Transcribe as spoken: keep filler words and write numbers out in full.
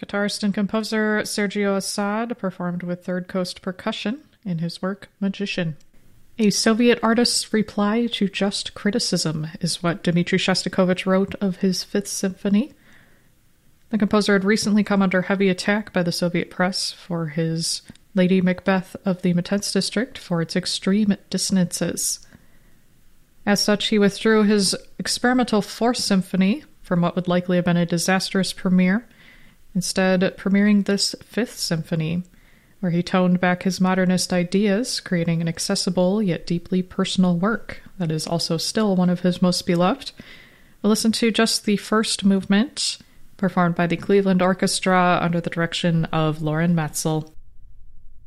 Guitarist and composer Sergio Assad performed with Third Coast Percussion in his work Magician. A Soviet artist's reply to just criticism is what Dmitri Shostakovich wrote of his Fifth Symphony. The composer had recently come under heavy attack by the Soviet press for his Lady Macbeth of the Mtsensk district for its extreme dissonances. As such, he withdrew his experimental Fourth Symphony from what would likely have been a disastrous premiere, instead premiering this Fifth Symphony, where he toned back his modernist ideas, creating an accessible yet deeply personal work that is also still one of his most beloved. We'll listen to just the first movement, performed by the Cleveland Orchestra under the direction of Loren Matzel.